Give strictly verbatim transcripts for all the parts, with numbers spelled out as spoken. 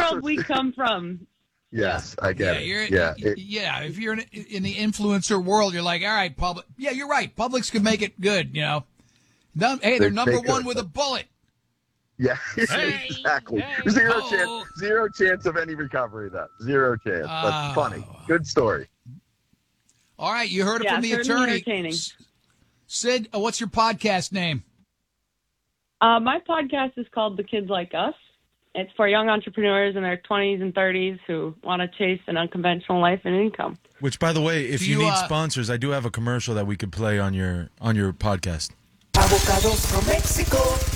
world sorts we of- come from. Yes, I get yeah, it. You're, yeah, it, yeah. If you're in, in the influencer world, you're like, all right, public. Yeah, you're right. Publix could make it good. You know, Num- hey, they're They- number they could, one with a but- bullet. yeah, Hey, exactly. hey, zero ho. chance. Zero chance of any recovery. Though zero chance. But Oh. funny. Good story. All right, you heard it Yeah, from the certainly attorney. entertaining. S- Sid, uh, what's your podcast name? Uh, my podcast is called The Kids Like Us. It's for young entrepreneurs in their twenties and thirties who want to chase an unconventional life and income. Which, by the way, if Do you, you, need uh, sponsors, I do have a commercial that we could play on your on your podcast. Avocados from Mexico.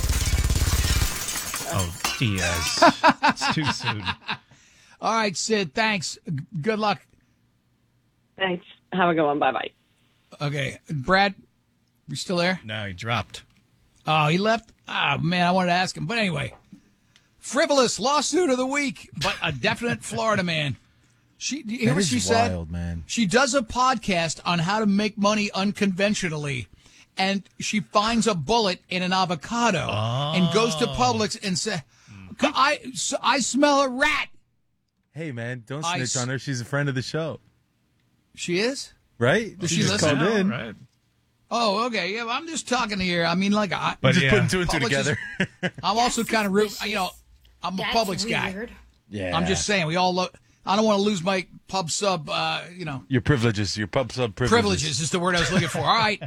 Oh, Diaz. It's too soon. All right, Sid, thanks. G- Good luck. Thanks. Have a good one. Bye-bye. Okay, Brad, you still there? No, he dropped. Oh, he left? Oh, man, I wanted to ask him. But anyway, frivolous lawsuit of the week, but a definite Florida man. She, you hear That what is she said? wild, man. She does a podcast on how to make money unconventionally, and she finds a bullet in an avocado and goes to Publix and says, I, so I smell a rat. Hey, man, don't I snitch s- on her. She's a friend of the show, She is? right? Does she she just listen? called in. Right. Oh, okay. Yeah, well, I'm just talking here. I mean, like, I, But Just yeah. putting two and two Publix is- together. I'm also kind of root. You know, I'm a That's Publix guy. weird. Yeah. I'm just saying, we all. Lo- I don't want to lose my pub sub. Uh, you know, Your privileges, your pub sub privileges. privileges is the word I was looking for. All right,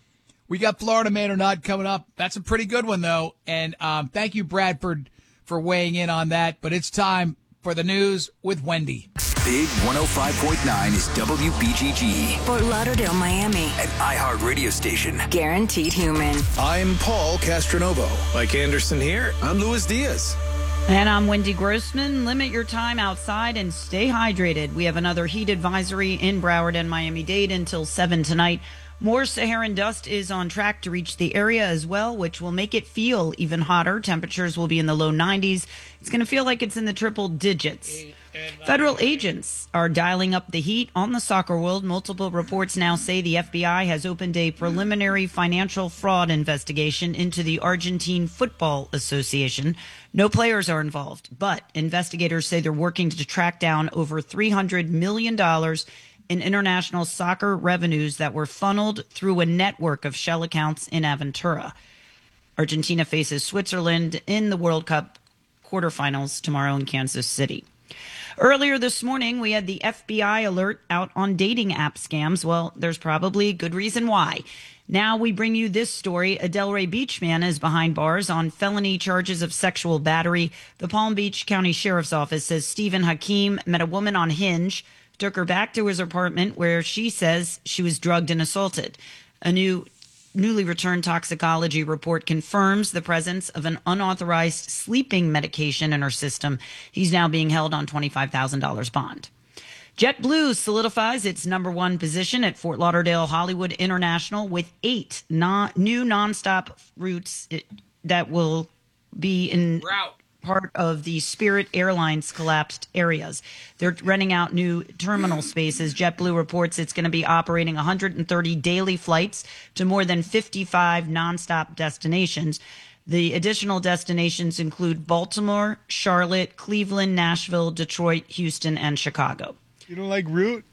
we got Florida Man or Not coming up. That's a pretty good one though. And um, thank you, Bradford, for weighing in on that. But it's time for the news with Wendy. Big one oh five point nine is W B G G, Fort Lauderdale, Miami. an iHeart radio station. Guaranteed human. I'm Paul Castronovo. Mike Anderson here. I'm Luis Diaz. And I'm Wendy Grossman. Limit your time outside and stay hydrated. We have another heat advisory in Broward and Miami-Dade until seven tonight. More Saharan dust is on track to reach the area as well, which will make it feel even hotter. Temperatures will be in the low nineties. It's going to feel like it's in the triple digits. Federal agents are dialing up the heat on the soccer world. Multiple reports now say the F B I has opened a preliminary financial fraud investigation into the Argentine Football Association. No players are involved, but investigators say they're working to track down over three hundred million dollars in international soccer revenues that were funneled through a network of shell accounts in Aventura. Argentina faces Switzerland in the World Cup quarterfinals tomorrow in Kansas City. Earlier this morning, we had the F B I alert out on dating app scams. Well, there's probably good reason why. Now we bring you this story. A Delray Beach man is behind bars on felony charges of sexual battery. The Palm Beach County Sheriff's Office says Stephen Hakeem met a woman on Hinge, took her back to his apartment where she says she was drugged and assaulted. A new newly returned toxicology report confirms the presence of an unauthorized sleeping medication in her system. He's now being held on twenty-five thousand dollars bond. JetBlue solidifies its number one position at Fort Lauderdale Hollywood International with eight non- new nonstop routes that will be in Route. part of the Spirit Airlines collapsed areas. They're renting out new terminal spaces. JetBlue reports it's going to be operating one hundred thirty daily flights to more than fifty-five nonstop destinations. The additional destinations include Baltimore, Charlotte, Cleveland, Nashville, Detroit, Houston, and Chicago. You don't like root?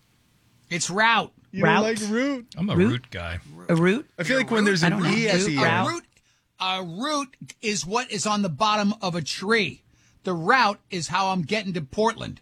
It's route. You Route? don't like root? I'm a Root? root guy. A route? I feel like when there's I an don't know. E at the Root, A end. root, a root is what is on the bottom of a tree. The route is how I'm getting to Portland.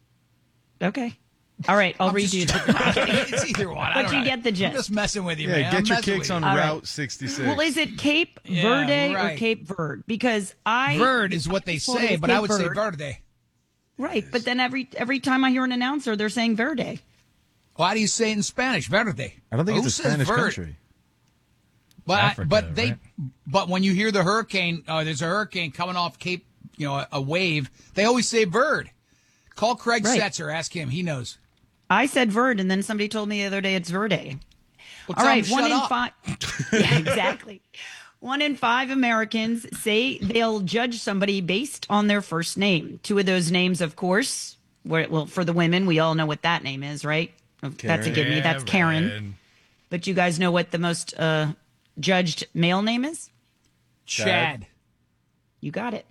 Okay. All right, I'll I'm redo just- that. It's either one. I But don't you know. get the gist. I'm just messing with you, Yeah, man. get I'm your messing kicks with on you. All right. Route sixty-six. Well, is it Cape Yeah, Verde or right. Cape Verde? Because I Verde is what they Well, say, they but say I would say Verde. Verde. right, but then every every time I hear an announcer, they're saying Verde. Why do you say it in Spanish? Verde. I don't think Who it's a says Spanish Verde? country. But I- Africa, but they right? but when you hear the hurricane, uh, there's a hurricane coming off Cape, you know, a, a wave. They always say Verde. Call Craig Right. Setzer. Ask him. He knows. I said Verde, and then somebody told me the other day it's Verde. Well, All tell right, him, one shut in up. five. Yeah, exactly. One in five Americans say they'll judge somebody based on their first name. Two of those names, of course, were, well, for the women, we all know what that name is, right? That's a give me. That's Karen. But you guys know what the most uh, judged male name is? Chad. You got it.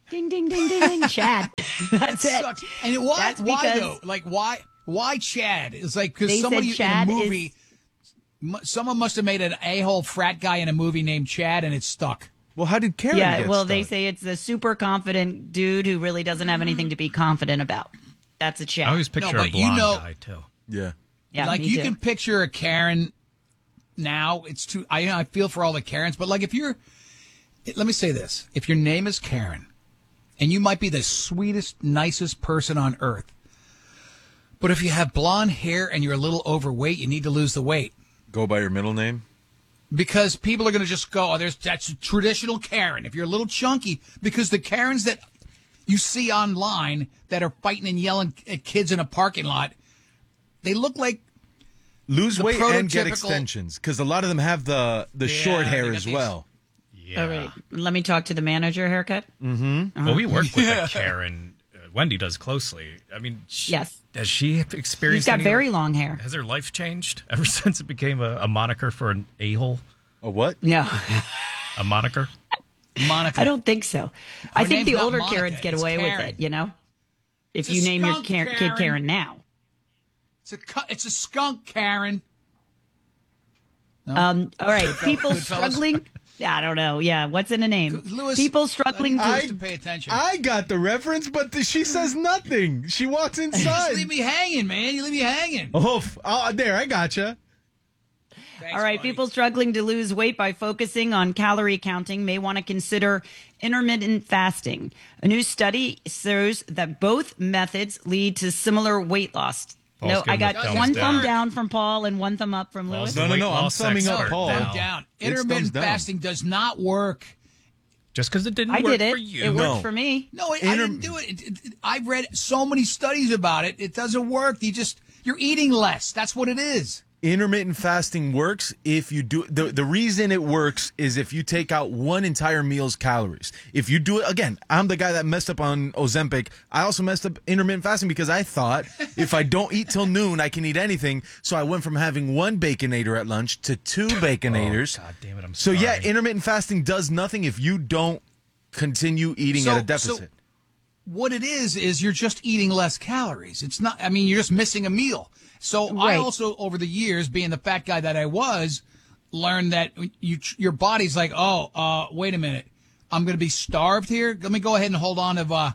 Ding, ding, ding, ding, ding. Chad. That's it. Sucks. And why? That's why because though? Like why? Why Chad? It's like They because said somebody Chad in a is- movie, mu- someone must have made an a-hole frat guy in a movie named Chad, and it's stuck. Well, how did Karen Yeah, get well, stuck? they say it's a super confident dude who really doesn't have anything to be confident about. That's a I Chad. always picture No, a but you blonde know- guy, too. Yeah. Yeah, like me you too. can picture a Karen now. It's too. I I feel for all the Karens, but like if you're, let me say this: if your name is Karen, and you might be the sweetest, nicest person on earth, but if you have blonde hair and you're a little overweight, you need to lose the weight. Go by your middle name? Because people are going to just go, oh, there's that's a traditional Karen. If you're a little chunky, because the Karens that you see online that are fighting and yelling at kids in a parking lot, they look like Lose The weight and get prototypical- extensions, because a lot of them have the, the Yeah, short they hair got as these- well. Yeah. All right. Let me talk to the manager haircut. Well, we work with a Karen. Uh, Wendy does closely. I mean, she, Yes. Has she He's experienced got any- very long hair. Has her life changed ever since it became a, a moniker for an a-hole? A what? Yeah. A moniker? Monica. I don't think so. I Her think name's the not older Monica, Karens get it's away Karen. with it, you know? If It's you a name your skunk, Karen, kid Karen. Karen now. It's a cu- it's a skunk, Karen. Um, all right. People Goodfellas. struggling. I don't know. Yeah. What's in a name? Lewis, People struggling I, to. to pay attention. I got the reference, but the, she says nothing. She walks Just inside. leave me hanging, man. You leave me hanging. Oh, f- oh, there, I gotcha. Thanks, All right, buddy. people struggling to lose weight by focusing on calorie counting may want to consider intermittent fasting. A new study shows that both methods lead to similar weight loss. Paul's no, I giving got the thumbs one down. thumb down from Paul and one thumb up from Paul's Lewis. the No, no, weight no, I'm loss summing up expert Paul. now. Thumb down. It's Intermittent thumbs down. fasting does not work. Just because it didn't I work did it. for you. It worked No. for me. No, I, I didn't do it. It, it, it. I've read so many studies about it. It doesn't work. You just you're eating less. That's what it is. Intermittent fasting works if you do the the reason it works is if you take out one entire meal's calories. If you do it again, I'm the guy that messed up on Ozempic. I also messed up intermittent fasting because I thought if I don't eat till noon, I can eat anything. So I went from having one baconator at lunch to two baconators. Oh, God damn it, I'm so yeah, sorry. intermittent fasting does nothing if you don't continue eating So- at a so- deficit. What it is is you're just eating less calories. It's not. I mean, you're just missing a meal. So I Right. also, over the years, being the fat guy that I was, learned that you your body's like, oh, uh, wait a minute, I'm going to be starved here. Let me go ahead and hold on to uh,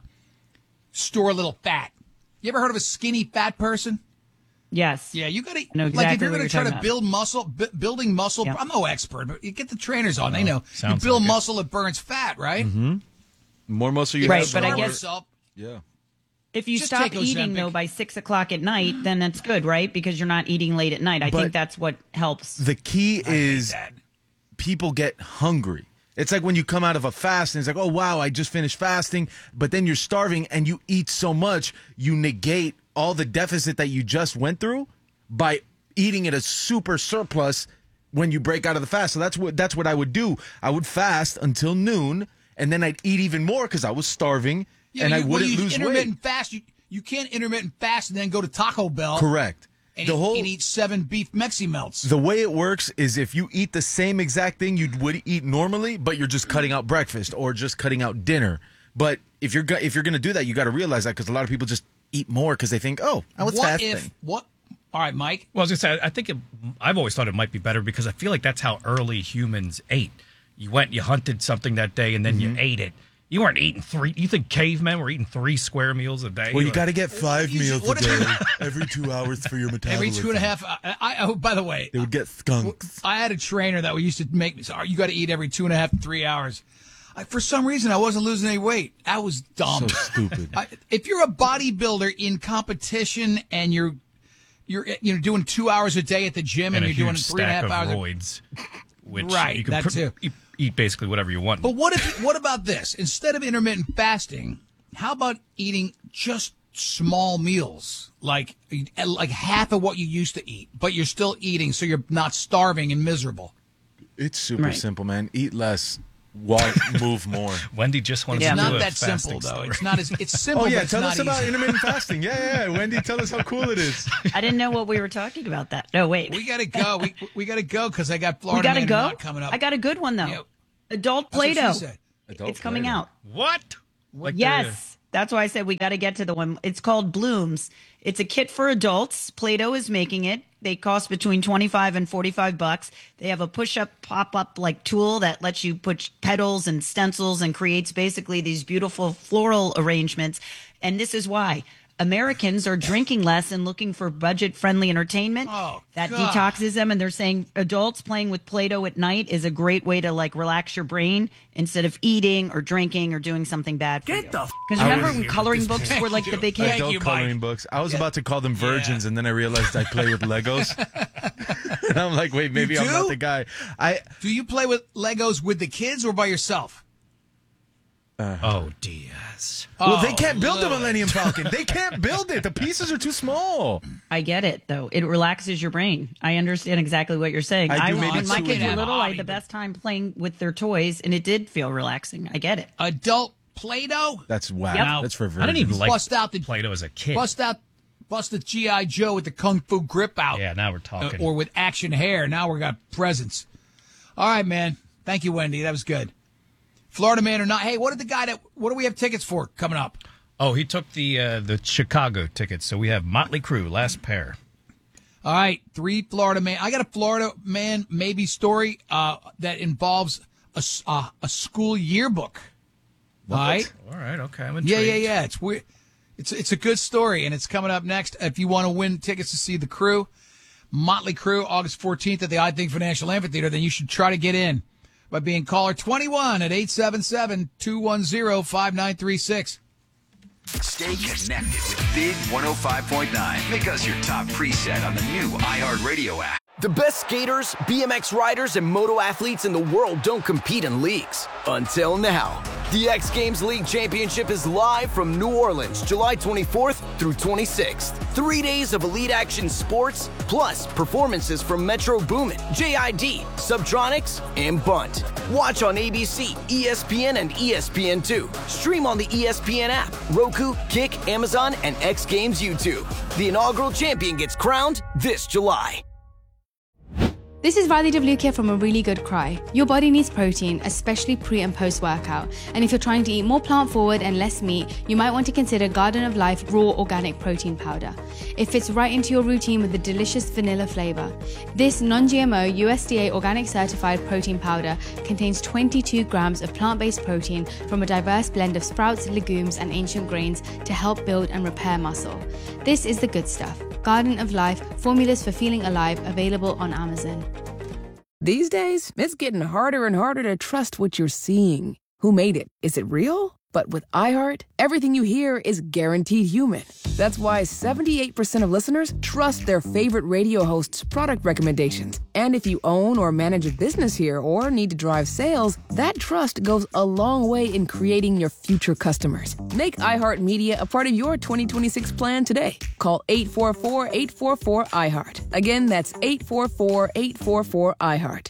store a little fat. You ever heard of a skinny fat person? Yes. Yeah, you got to know like if exactly you're what going you're to try talking to about. build muscle, bu- building muscle. Yeah. I'm no expert, but you get the trainers on. They know you sounds build like it. muscle that burns fat, right? Mm-hmm. More muscle you Right, have, but the I more- guess- yourself. yeah. If you Just stop take eating, Ozempic. though, by six o'clock at night, then that's good, right? Because you're not eating late at night. I But think that's what helps. The key is that. people get hungry. It's like when you come out of a fast and it's like, oh, wow, I just finished fasting. But then you're starving and you eat so much, you negate all the deficit that you just went through by eating at a super surplus when you break out of the fast. So that's what that's what I would do. I would fast until noon and then I'd eat even more because I was starving Yeah, and you, I well, wouldn't you lose intermittent weight. fast. You you can't intermittent fast and then go to Taco Bell. Correct. And, The eat, whole and eat seven beef Mexi melts. The way it works is if you eat the same exact thing you would eat normally, but you're just cutting out breakfast or just cutting out dinner. But if you're go- if you're going to do that, you got to realize that because a lot of people just eat more because they think, oh, I was what fasting. if what? All right, Mike. Well, I was going to say, I think it, I've always thought it might be better because I feel like that's how early humans ate. You went, you hunted something that day, and then Mm-hmm. you ate it. You weren't eating three. You think cavemen were eating three square meals a day? Well, you Like- got to get five You should- meals a what if- day, every two hours for your Every metabolism. two and a half. I, I, oh, by the way, They would get skunks. I had a trainer that used to make me. Sorry, you got to eat every two and a half, three hours. I, for some reason, I wasn't losing any weight. I was dumb. So stupid. I, if you're a bodybuilder in competition and you're you're you know doing two hours a day at the gym and, and a you're doing huge three and a stack half of hours, roids, which Right, you can that pr- too. Eat, eat basically whatever you want. But what if? What about this? Instead of intermittent fasting, how about eating just small meals, like like half of what you used to eat, but you're still eating, so you're not starving and miserable. It's super Right. simple, man. Eat less, walk, move more. Wendy just wanted It's to do not a that fasting simple, though. story. It's not as it's simple. Oh, yeah. but it's Tell not us about easy. intermittent fasting. Yeah, yeah, yeah. Wendy, tell us how cool it is. I didn't know what we were talking about that. No, wait. We gotta go. We we gotta go because I got We Florida got to Man go. Not coming up. I got a good one, though. Yeah. Adult That's what she Play-Doh. said. Adult It's coming Play-Doh. out. What? Like yes. That's why I said we got to get to the one. It's called Blooms. It's a kit for adults. Play-Doh is making it. They cost between twenty-five and forty-five bucks. They have a push-up, pop-up like tool that lets you put petals and stencils and creates basically these beautiful floral arrangements. And this is why Americans are drinking less and looking for budget-friendly entertainment. Oh, that God. detoxes them. And they're saying adults playing with Play-Doh at night is a great way to like relax your brain instead of eating or drinking or doing something bad for you. Get the f- Because remember when coloring books were like the big hit? Adult you, coloring Mike. books. I was about to call them virgins, and then I realized I play with Legos. And I'm like, wait, maybe You I'm not do? the guy. I Do you play with Legos with the kids or by yourself? Oh, Diaz. well, Oh, they can't build the Lord. Millennium Falcon. They can't build it. The pieces are too small. I get it, though. It relaxes your brain. I understand exactly what you're saying. I do, I, maybe when it's my too kids were late. little, I had Hobby, the but- best time playing with their toys, and it did feel relaxing. I get it. Adult Play-Doh? That's wow. Yep. That's for virgins. I didn't even like Bust out the Play-Doh as a kid. Bust out, bust the G I. Joe with the Kung Fu grip out. Yeah, now we're Uh, talking. or with action hair. Now we got presents. All right, man. Thank you, Wendy. That was good. Florida man or not? Hey, what did the guy that? What do we have tickets for coming up? oh, he took the uh, the Chicago tickets, so we have Motley Crue, last pair. All right, three Florida man. I got a Florida man maybe story uh, that involves a, s- uh, a school yearbook. All right. All right, okay, I'm Yeah, intrigued. yeah, yeah. It's weird. It's it's a good story, and it's coming up next. If you want to win tickets to see the Crew, Motley Crue, August fourteenth at the I Think Financial Amphitheater, then you should try to get in by being caller twenty-one at eight seven seven, two one zero, five nine three six. Stay connected with Big one oh five point nine. Make us your top preset on the new iHeartRadio app. The best skaters, B M X riders, and moto athletes in the world don't compete in leagues. Until now. The X Games League Championship is live from New Orleans, July twenty-fourth through twenty-sixth. Three days of elite action sports, plus performances from Metro Boomin, J I D, Subtronics, and Bunt. Watch on A B C, E S P N, and E S P N two. Stream on the E S P N app, Roku, Kick, Amazon, and X Games YouTube. The inaugural champion gets crowned this July. This is Riley Devlukia from A Really Good Cry. Your body needs protein, especially pre and post workout. And if you're trying to eat more plant forward and less meat, you might want to consider Garden of Life Raw Organic Protein Powder. It fits right into your routine with a delicious vanilla flavor. This non-G M O U S D A organic certified protein powder contains twenty-two grams of plant-based protein from a diverse blend of sprouts, legumes, and ancient grains to help build and repair muscle. This is the good stuff. Garden of Life, formulas for feeling alive, available on Amazon. These days, it's getting harder and harder to trust what you're seeing. Who made it? Is it real? But with iHeart, everything you hear is guaranteed human. That's why seventy-eight percent of listeners trust their favorite radio hosts' product recommendations. And if you own or manage a business here or need to drive sales, that trust goes a long way in creating your future customers. Make iHeartMedia a part of your twenty twenty-six plan today. Call eight four four, eight four four, iHeart. Again, that's eight four four, eight four four, iHeart.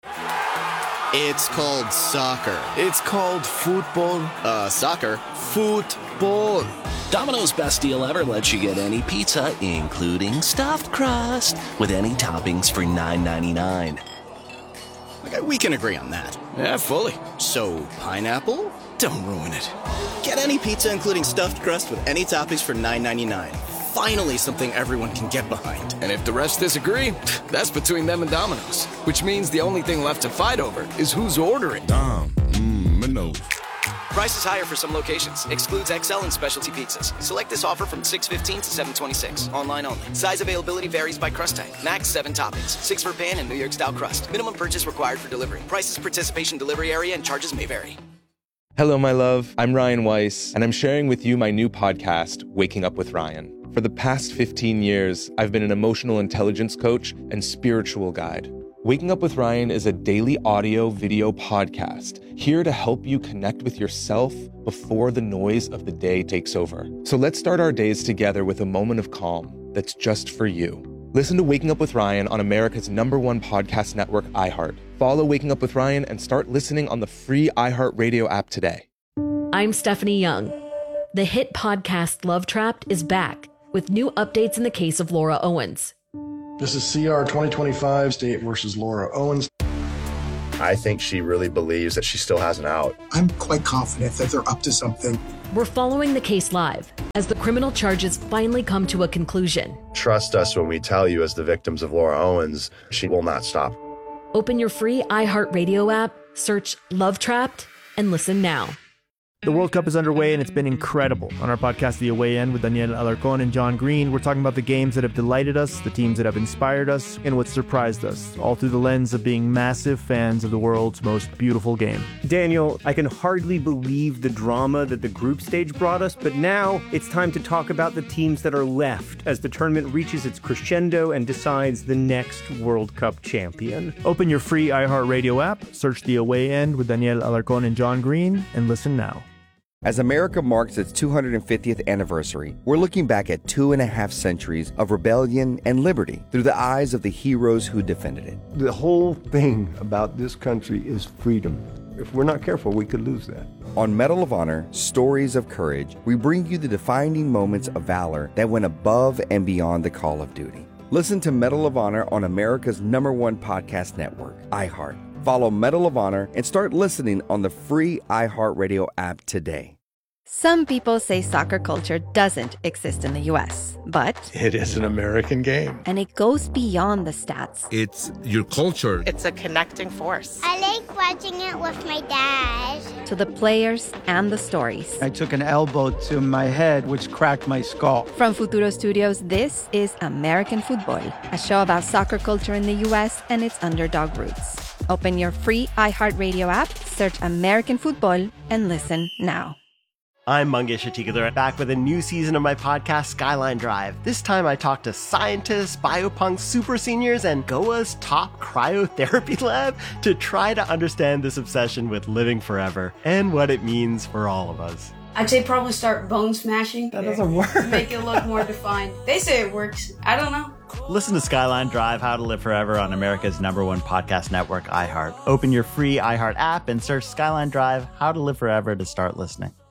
It's called soccer. It's called football. Uh, soccer. Football. Domino's best deal ever lets you get any pizza, including stuffed crust, with any toppings for nine ninety-nine. Okay, we can agree on that. Yeah, fully. So, pineapple? Don't ruin it. Get any pizza, including stuffed crust, with any toppings for nine ninety-nine. Finally, something everyone can get behind. And if the rest disagree, that's between them and Domino's. Which means the only thing left to fight over is who's ordering. Dom, mmm, Minos. Price is higher for some locations. Excludes X L and specialty pizzas. Select this offer from six fifteen to seven twenty-six. Online only. Size availability varies by crust type. Max seven toppings. Six for pan and New York style crust. Minimum purchase required for delivery. Prices, participation, delivery area, and charges may vary. Hello, my love. I'm Ryan Weiss, and I'm sharing with you my new podcast, Waking Up with Ryan. For the past fifteen years, I've been an emotional intelligence coach and spiritual guide. Waking Up with Ryan is a daily audio video podcast here to help you connect with yourself before the noise of the day takes over. So let's start our days together with a moment of calm that's just for you. Listen to Waking Up with Ryan on America's number one podcast network, iHeart. Follow Waking Up with Ryan and start listening on the free iHeartRadio app today. I'm Stephanie Young. The hit podcast Love Trapped is back with new updates in the case of Laura Owens. This is C R twenty twenty-five, State versus Laura Owens. I think she really believes that she still has an out. I'm quite confident that they're up to something. We're following the case live as the criminal charges finally come to a conclusion. Trust us when we tell you, as the victims of Laura Owens, she will not stop. Open your free iHeartRadio app, search Love Trapped, and listen now. The World Cup is underway, and it's been incredible. On our podcast, The Away End, with Daniel Alarcón and John Green, we're talking about the games that have delighted us, the teams that have inspired us, and what surprised us, all through the lens of being massive fans of the world's most beautiful game. Daniel, I can hardly believe the drama that the group stage brought us, but now it's time to talk about the teams that are left as the tournament reaches its crescendo and decides the next World Cup champion. Open your free iHeartRadio app, search The Away End with Daniel Alarcón and John Green, and listen now. As America marks its two hundred fiftieth anniversary, we're looking back at two and a half centuries of rebellion and liberty through the eyes of the heroes who defended it. The whole thing about this country is freedom. If we're not careful, we could lose that. On Medal of Honor, Stories of Courage, we bring you the defining moments of valor that went above and beyond the call of duty. Listen to Medal of Honor on America's number one podcast network, iHeart. Follow Medal of Honor and start listening on the free iHeartRadio app today. Some people say soccer culture doesn't exist in the U S, but it is an American game. And it goes beyond the stats. It's your culture. It's a connecting force. I like watching it with my dad. To the players and the stories. I took an elbow to my head, which cracked my skull. From Futuro Studios, this is American Football, a show about soccer culture in the U S and its underdog roots. Open your free iHeartRadio app, search American Football, and listen now. I'm Mangesh Atikadar, back with a new season of my podcast, Skyline Drive. This time I talk to scientists, biopunks, super seniors, and Goa's top cryotherapy lab to try to understand this obsession with living forever and what it means for all of us. I'd say probably start bone smashing. That doesn't work. Make it look more defined. They say it works. I don't know. Listen to Skyline Drive, How to Live Forever on America's number one podcast network, iHeart. Open your free iHeart app and search Skyline Drive, How to Live Forever to start listening.